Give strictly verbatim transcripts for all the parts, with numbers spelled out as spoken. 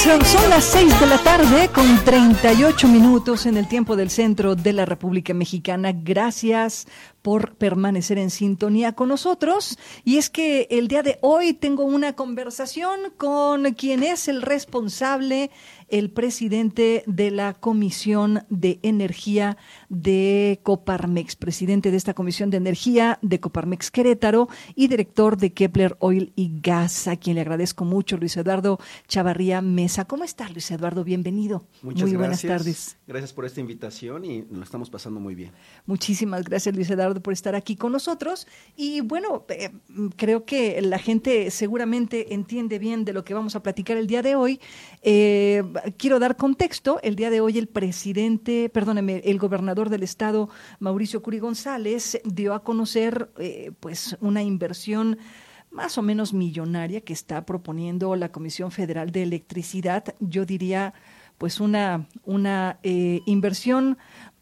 Son las seis de la tarde con treinta y ocho minutos en el tiempo del centro de la República Mexicana. Gracias por permanecer en sintonía con nosotros. Y es que el día de hoy tengo una conversación con quien es el responsable, el presidente de la Comisión de Energía de Coparmex, presidente de esta Comisión de Energía de Coparmex Querétaro y director de Kepler Oil y Gas, a quien le agradezco mucho, Luis Eduardo Chavarría Mesa. ¿Cómo estás, Luis Eduardo? Bienvenido. Muchas muy gracias. Buenas tardes. Gracias por esta invitación y nos lo estamos pasando muy bien. Muchísimas gracias, Luis Eduardo, por estar aquí con nosotros. Y bueno, eh, creo que la gente seguramente entiende bien de lo que vamos a platicar el día de hoy. Eh, quiero dar contexto. El día de hoy el presidente, perdóneme, el gobernador del estado, Mauricio Curi González, dio a conocer eh, pues una inversión más o menos millonaria que está proponiendo la Comisión Federal de Electricidad. Yo diría pues una, una eh, inversión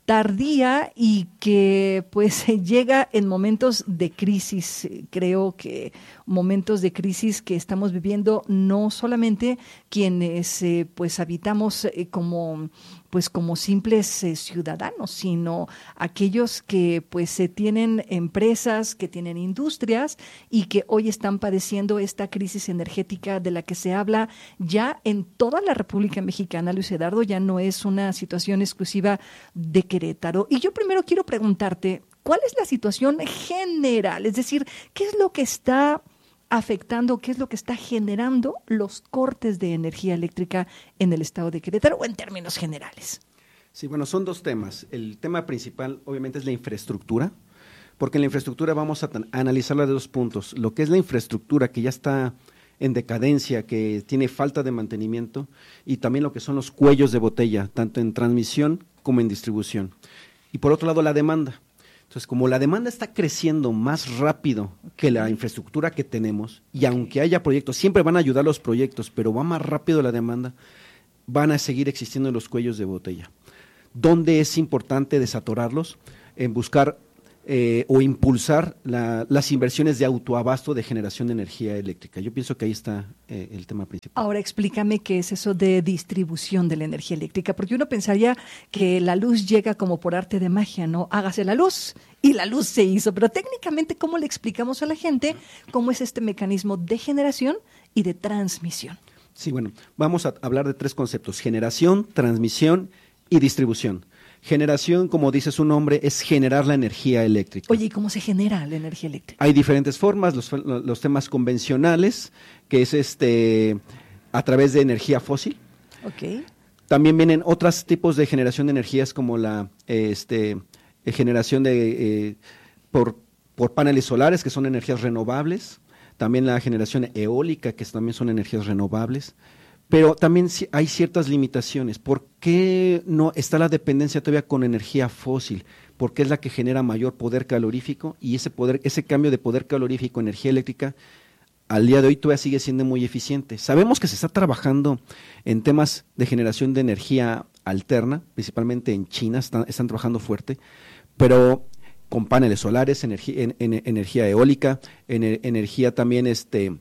tardía y que pues llega en momentos de crisis. Creo que momentos de crisis que estamos viviendo no solamente quienes eh, pues habitamos eh, como pues como simples eh, ciudadanos, sino aquellos que pues eh, tienen empresas, que tienen industrias y que hoy están padeciendo esta crisis energética de la que se habla ya en toda la República Mexicana. Luis Eduardo, ya no es una situación exclusiva de Querétaro. Y yo primero quiero preguntarte, ¿cuál es la situación general? Es decir, ¿qué es lo que está afectando, qué es lo que está generando los cortes de energía eléctrica en el estado de Querétaro o en términos generales? Sí, bueno, son dos temas. El tema principal obviamente es la infraestructura, porque en la infraestructura vamos a, a analizarla de dos puntos. Lo que es la infraestructura que ya está en decadencia, que tiene falta de mantenimiento, y también lo que son los cuellos de botella, tanto en transmisión como en distribución. Y por otro lado, la demanda. Entonces, como la demanda está creciendo más rápido que la infraestructura que tenemos, y aunque haya proyectos, siempre van a ayudar los proyectos, pero va más rápido la demanda, van a seguir existiendo los cuellos de botella. ¿Dónde es importante desatorarlos? En buscar eh, o impulsar la, las inversiones de autoabasto de generación de energía eléctrica. Yo pienso que ahí está eh, el tema principal. Ahora explícame qué es eso de distribución de la energía eléctrica, porque uno pensaría que la luz llega como por arte de magia, ¿no? Hágase la luz y la luz se hizo, pero técnicamente, ¿cómo le explicamos a la gente cómo es este mecanismo de generación y de transmisión? Sí, bueno, vamos a hablar de tres conceptos: generación, transmisión y distribución. Generación, como dice su nombre, es generar la energía eléctrica. Oye, ¿y cómo se genera la energía eléctrica? Hay diferentes formas, los, los temas convencionales, que es este a través de energía fósil. Okay. También vienen otros tipos de generación de energías, como la este, generación de eh, por, por paneles solares, que son energías renovables. También la generación eólica, que también son energías renovables. Pero también hay ciertas limitaciones. ¿Por qué no está la dependencia todavía con energía fósil? Porque es la que genera mayor poder calorífico, y ese poder, ese cambio de poder calorífico a energía eléctrica al día de hoy todavía sigue siendo muy eficiente. Sabemos que se está trabajando en temas de generación de energía alterna, principalmente en China, están, están trabajando fuerte, pero con paneles solares, energía, en, en, energía eólica, en, energía también este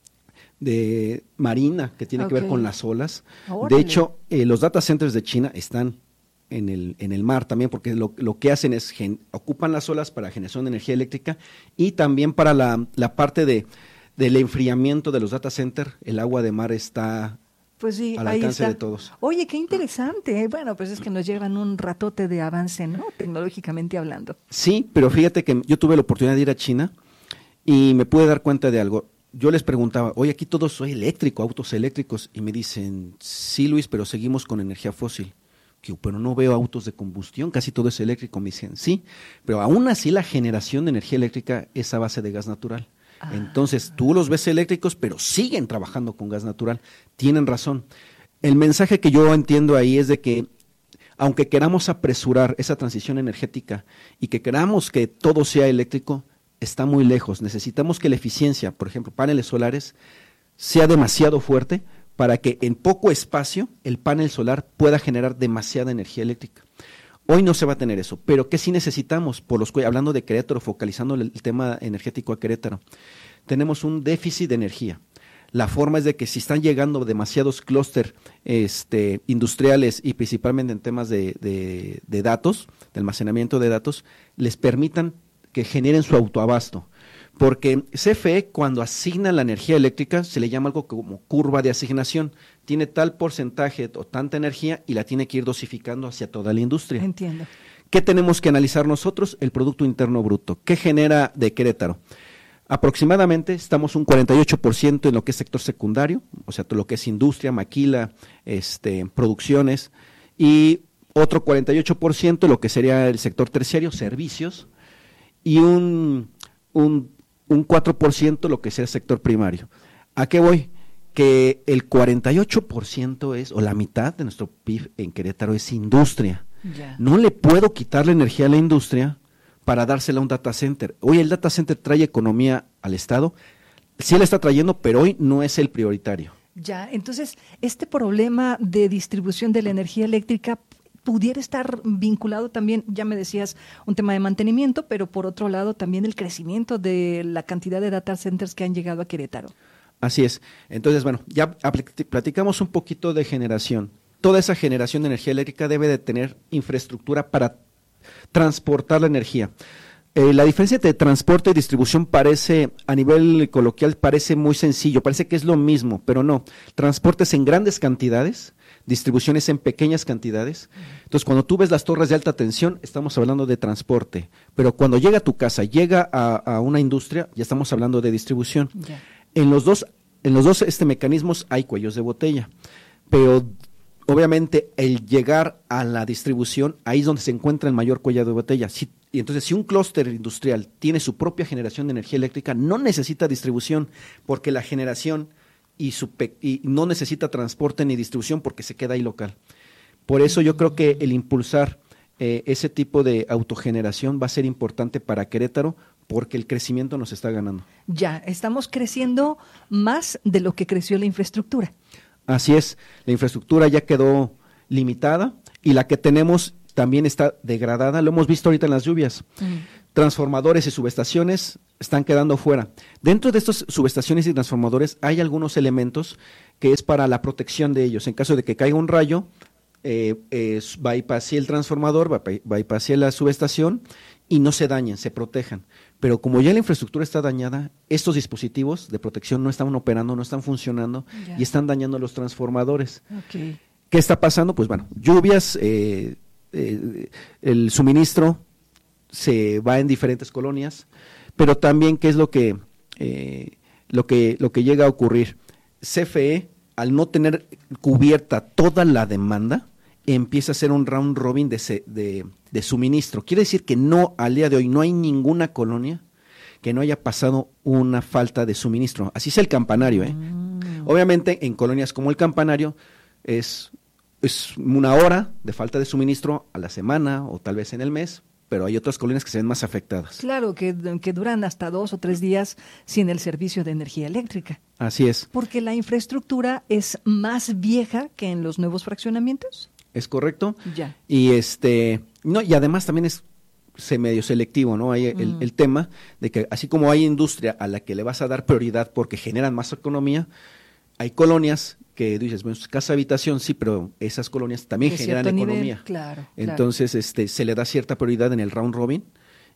de marina, que tiene okay. que ver con las olas. Órale. De hecho, eh, los data centers de China están en el, en el mar también, porque lo, lo que hacen es, gen, ocupan las olas para generación de energía eléctrica y también para la, la parte de del enfriamiento de los data centers. El agua de mar está pues sí, al ahí alcance está. de todos. Oye, qué interesante. Bueno, pues es que nos llevan un ratote de avance, ¿no? Tecnológicamente hablando. Sí, pero fíjate que yo tuve la oportunidad de ir a China y me pude dar cuenta de algo. Yo les preguntaba, oye, aquí todo soy eléctrico, autos eléctricos, y me dicen, sí, Luis, pero seguimos con energía fósil. Que, pero no veo autos de combustión, casi todo es eléctrico. Me dicen, sí, pero aún así la generación de energía eléctrica es a base de gas natural. Ah. Entonces, tú los ves eléctricos, pero siguen trabajando con gas natural. Tienen razón. El mensaje que yo entiendo ahí es de que, aunque queramos apresurar esa transición energética y que queramos que todo sea eléctrico, está muy lejos. Necesitamos que la eficiencia, por ejemplo, paneles solares, sea demasiado fuerte para que en poco espacio el panel solar pueda generar demasiada energía eléctrica. Hoy no se va a tener eso, pero ¿qué sí necesitamos? Por los, hablando de Querétaro, focalizando el, el tema energético a Querétaro, tenemos un déficit de energía. La forma es de que si están llegando demasiados clúster este, industriales y principalmente en temas de, de, de datos, de almacenamiento de datos, les permitan que generen su autoabasto. Porque C F E, cuando asigna la energía eléctrica, se le llama algo como curva de asignación. Tiene tal porcentaje o tanta energía y la tiene que ir dosificando hacia toda la industria. Entiendo. ¿Qué tenemos que analizar nosotros? El Producto Interno Bruto. ¿Qué genera de Querétaro? Aproximadamente estamos un cuarenta y ocho por ciento en lo que es sector secundario, o sea, todo lo que es industria, maquila, este, producciones, y otro cuarenta y ocho por ciento lo que sería el sector terciario, servicios, y un, un, un cuatro por ciento lo que sea el sector primario. ¿A qué voy? Que el cuarenta y ocho por ciento es, o la mitad de nuestro P I B en Querétaro es industria. Ya. No le puedo quitar la energía a la industria para dársela a un data center. Hoy el data center trae economía al Estado, sí la está trayendo, pero hoy no es el prioritario. Ya, entonces, este problema de distribución de la energía eléctrica pudiera estar vinculado también, ya me decías, un tema de mantenimiento, pero por otro lado también el crecimiento de la cantidad de data centers que han llegado a Querétaro. Así es. Entonces, bueno, ya platicamos un poquito de generación. Toda esa generación de energía eléctrica debe de tener infraestructura para transportar la energía. Eh, la diferencia entre transporte y distribución parece, a nivel coloquial, parece muy sencillo, parece que es lo mismo, pero no. Transporte es en grandes cantidades, distribución es en pequeñas cantidades. Entonces, cuando tú ves las torres de alta tensión, estamos hablando de transporte, pero cuando llega a tu casa, llega a, a una industria, ya estamos hablando de distribución. Ya. En los dos, en los dos este, mecanismos hay cuellos de botella, pero obviamente el llegar a la distribución, ahí es donde se encuentra el mayor cuello de botella. Si, y entonces, si un clúster industrial tiene su propia generación de energía eléctrica, no necesita distribución, porque la generación y, su pe y no necesita transporte ni distribución porque se queda ahí local. Por eso yo creo que el impulsar eh, ese tipo de autogeneración va a ser importante para Querétaro, porque el crecimiento nos está ganando. Ya, estamos creciendo más de lo que creció la infraestructura. Así es, la infraestructura ya quedó limitada y la que tenemos también está degradada, lo hemos visto ahorita en las lluvias. Mm. Transformadores y subestaciones están quedando fuera. Dentro de estas subestaciones y transformadores hay algunos elementos que es para la protección de ellos. En caso de que caiga un rayo, eh, eh, bypassee el transformador, bypassee la subestación y no se dañen, se protejan. Pero como ya la infraestructura está dañada, estos dispositivos de protección no están operando, no están funcionando ya. Y están dañando los transformadores. Okay. ¿Qué está pasando? Pues bueno, lluvias, eh, eh, el suministro se va en diferentes colonias, pero también qué es lo que, eh, lo que, lo que llega a ocurrir. C F E, al no tener cubierta toda la demanda, empieza a hacer un round robin de, se, de, de suministro. Quiere decir que no, al día de hoy, no hay ninguna colonia que no haya pasado una falta de suministro. Así es el Campanario, ¿eh? Mm. Obviamente, en colonias como el Campanario, es, es una hora de falta de suministro a la semana o tal vez en el mes, pero hay otras colonias que se ven más afectadas. Claro, que, que duran hasta dos o tres días sin el servicio de energía eléctrica. Así es. Porque la infraestructura es más vieja que en los nuevos fraccionamientos. Es correcto. Ya. Y este, no, y además también es se medio selectivo, ¿no? Hay el, mm. el tema de que así como hay industria a la que le vas a dar prioridad porque generan más economía, hay colonias que dices, bueno, casa habitación sí, pero esas colonias también de generan economía. Nivel, claro. Entonces, claro. este, se le da cierta prioridad en el round robin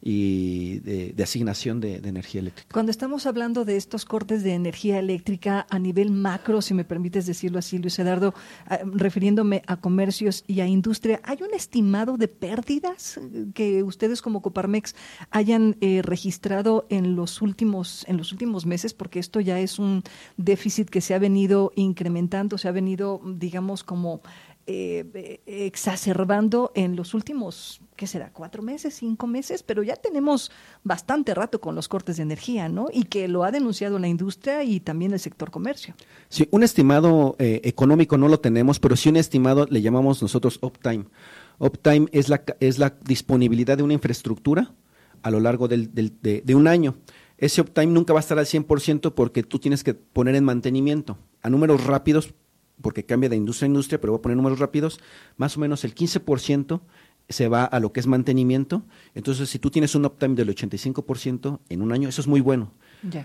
y de, de asignación de, de energía eléctrica. Cuando estamos hablando de estos cortes de energía eléctrica a nivel macro, si me permites decirlo así, Luis Eduardo, eh, refiriéndome a comercios y a industria, ¿hay un estimado de pérdidas que ustedes como Coparmex hayan eh, registrado en los últimos en los últimos meses? Porque esto ya es un déficit que se ha venido incrementando, se ha venido, digamos, como Eh, exacerbando en los últimos, ¿qué será? ¿Cuatro meses? ¿Cinco meses? Pero ya tenemos bastante rato con los cortes de energía, ¿no? Y que lo ha denunciado la industria y también el sector comercio. Sí, un estimado eh, económico no lo tenemos, pero sí un estimado le llamamos nosotros uptime. Uptime es la, es la disponibilidad de una infraestructura a lo largo del, del, de, de un año. Ese uptime nunca va a estar al cien por ciento porque tú tienes que poner en mantenimiento. A números rápidos, porque cambia de industria a industria, pero voy a poner números rápidos, más o menos el quince por ciento se va a lo que es mantenimiento. Entonces, si tú tienes un uptime del ochenta y cinco por ciento en un año, eso es muy bueno. Ya.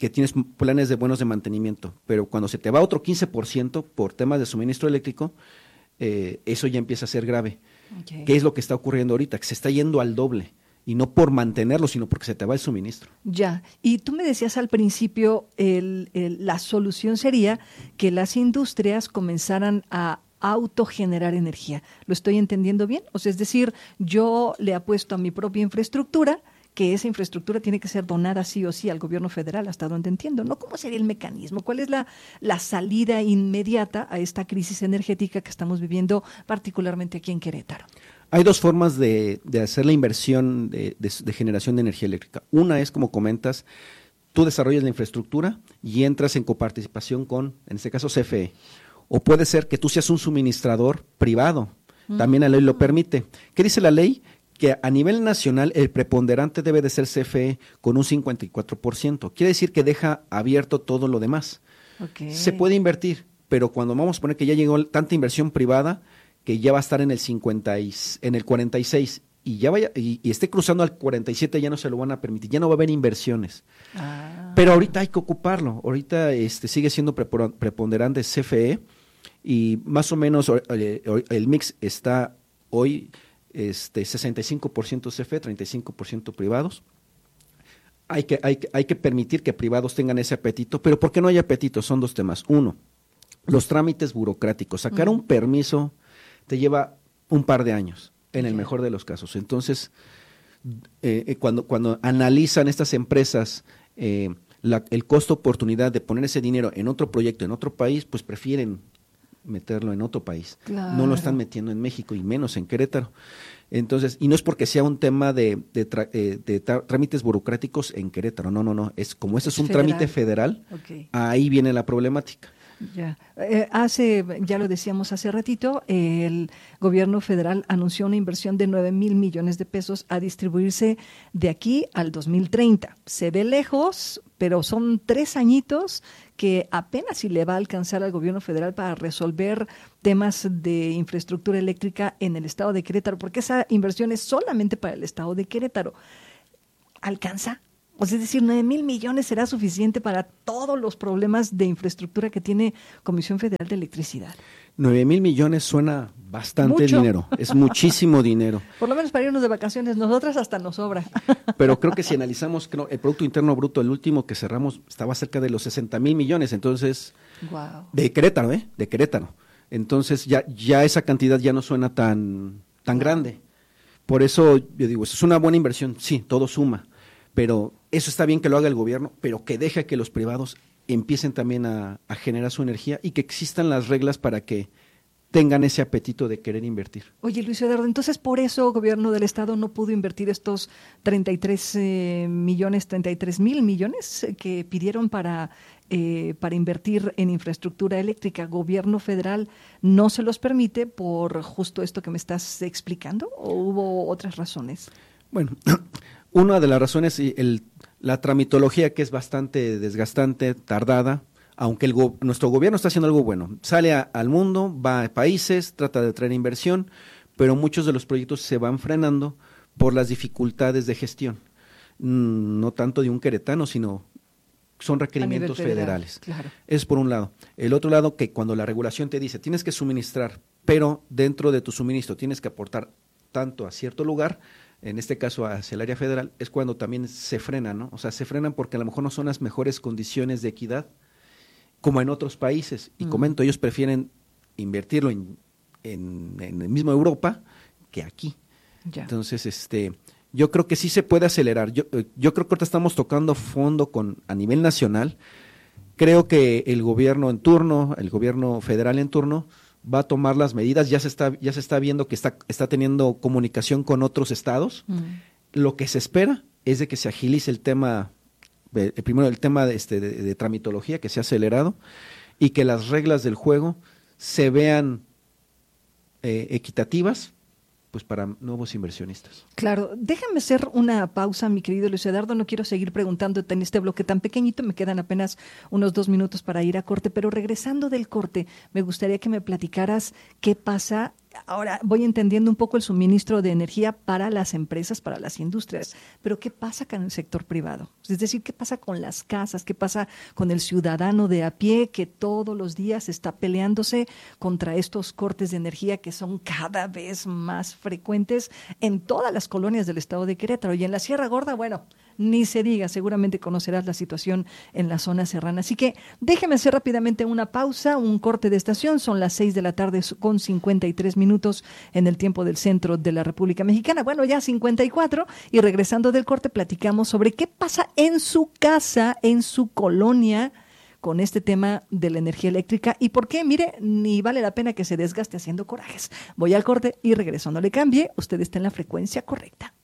que tienes planes de buenos de mantenimiento, pero cuando se te va otro quince por ciento por temas de suministro eléctrico, eh, eso ya empieza a ser grave. Okay. ¿Qué es lo que está ocurriendo ahorita? Que se está yendo al doble, y no por mantenerlo, sino porque se te va el suministro. Ya, y tú me decías al principio, el, el, la solución sería que las industrias comenzaran a autogenerar energía. ¿Lo estoy entendiendo bien? O sea, es decir, yo le apuesto a mi propia infraestructura, que esa infraestructura tiene que ser donada sí o sí al gobierno federal, hasta donde entiendo, ¿no? ¿Cómo sería el mecanismo? ¿Cuál es la, la salida inmediata a esta crisis energética que estamos viviendo, particularmente aquí en Querétaro? Hay dos formas de, de hacer la inversión de, de, de generación de energía eléctrica. Una es, como comentas, tú desarrollas la infraestructura y entras en coparticipación con, en este caso, C F E. O puede ser que tú seas un suministrador privado. También la ley lo permite. ¿Qué dice la ley? Que a nivel nacional el preponderante debe de ser C F E con un cincuenta y cuatro por ciento. Quiere decir que deja abierto todo lo demás. Okay. Se puede invertir, pero cuando vamos a poner que ya llegó tanta inversión privada, que ya va a estar en el cincuenta y, en el cuarenta y seis y ya vaya y, y esté cruzando al cuarenta y siete, ya no se lo van a permitir, ya no va a haber inversiones. Ah. Pero ahorita hay que ocuparlo. Ahorita este sigue siendo preponderante C F E y más o menos el, el mix está hoy este sesenta y cinco por ciento C F E, treinta y cinco por ciento privados. Hay que, hay, hay que permitir que privados tengan ese apetito, pero ¿por qué no hay apetito? Son dos temas. Uno, los trámites burocráticos. Sacar mm. un permiso te lleva un par de años, en okay. el mejor de los casos. Entonces, eh, cuando, cuando analizan estas empresas eh, la, el costo oportunidad de poner ese dinero en otro proyecto, en otro país, pues prefieren meterlo en otro país. Claro. No lo están metiendo en México y menos en Querétaro. Entonces, y no es porque sea un tema de, de, tra, eh, de tra, trámites burocráticos en Querétaro, no, no, no, es como este es, es un federal. trámite federal, okay. ahí viene la problemática. Ya. Eh, hace, ya lo decíamos hace ratito, eh, el gobierno federal anunció una inversión de nueve mil millones de pesos a distribuirse de aquí al dos mil treinta. Se ve lejos, pero son tres añitos que apenas si le va a alcanzar al gobierno federal para resolver temas de infraestructura eléctrica en el estado de Querétaro, porque esa inversión es solamente para el estado de Querétaro. ¿Alcanza? O sea, es decir, nueve mil millones será suficiente para todos los problemas de infraestructura que tiene Comisión Federal de Electricidad. Nueve mil millones suena bastante Mucho. dinero, es muchísimo dinero. Por lo menos para irnos de vacaciones, nosotras hasta nos sobra. Pero creo que si analizamos creo, el Producto Interno Bruto, el último que cerramos, estaba cerca de los sesenta mil millones, entonces, wow. de Querétaro, ¿eh? De Querétaro. Entonces ya, ya esa cantidad ya no suena tan, tan wow. grande. Por eso yo digo, eso es una buena inversión, sí, todo suma. Pero eso está bien que lo haga el gobierno, pero que deje que los privados empiecen también a, a generar su energía y que existan las reglas para que tengan ese apetito de querer invertir. Oye, Luis Eduardo, entonces por eso el gobierno del estado no pudo invertir estos treinta y tres eh, millones, treinta y tres mil millones que pidieron para, eh, para invertir en infraestructura eléctrica. ¿Gobierno federal no se los permite por justo esto que me estás explicando o hubo otras razones? Bueno, una de las razones, el, la tramitología que es bastante desgastante, tardada, aunque el go, nuestro gobierno está haciendo algo bueno. Sale a, al mundo, va a países, trata de traer inversión, pero muchos de los proyectos se van frenando por las dificultades de gestión. Mm, no tanto de un queretano, sino son requerimientos federal, federales. Claro. Es por un lado. El otro lado, que cuando la regulación te dice, tienes que suministrar, pero dentro de tu suministro tienes que aportar tanto a cierto lugar, en este caso hacia el área federal, es cuando también se frenan, ¿no? O sea, se frenan porque a lo mejor no son las mejores condiciones de equidad como en otros países. Y mm. comento, ellos prefieren invertirlo en, en, en el mismo Europa que aquí. Ya. Entonces, este, yo creo que sí se puede acelerar. Yo, yo creo que ahorita estamos tocando fondo con a nivel nacional. Creo que el gobierno en turno, el gobierno federal en turno, va a tomar las medidas, ya se está, ya se está viendo que está, está teniendo comunicación con otros estados. Mm. Lo que se espera es de que se agilice el tema, eh, primero el tema de, este, de, de tramitología, que sea acelerado, y que las reglas del juego se vean eh, equitativas, pues para nuevos inversionistas. Claro, déjame hacer una pausa, mi querido Luis Eduardo, no quiero seguir preguntándote en este bloque tan pequeñito, me quedan apenas unos dos minutos para ir a corte, pero regresando del corte, me gustaría que me platicaras qué pasa Ahora voy entendiendo un poco el suministro de energía para las empresas, para las industrias, pero ¿qué pasa con el sector privado? Es decir, ¿qué pasa con las casas? ¿Qué pasa con el ciudadano de a pie que todos los días está peleándose contra estos cortes de energía que son cada vez más frecuentes en todas las colonias del estado de Querétaro? Y en la Sierra Gorda, bueno, ni se diga, seguramente conocerás la situación en la zona serrana. Así que déjeme hacer rápidamente una pausa, un corte de estación. Son las seis de la tarde con cincuenta y tres minutos en el tiempo del centro de la República Mexicana. Bueno, ya cincuenta y cuatro, y regresando del corte platicamos sobre qué pasa en su casa, en su colonia, con este tema de la energía eléctrica y por qué, mire, ni vale la pena que se desgaste haciendo corajes. Voy al corte y regreso. No le cambie, usted está en la frecuencia correcta.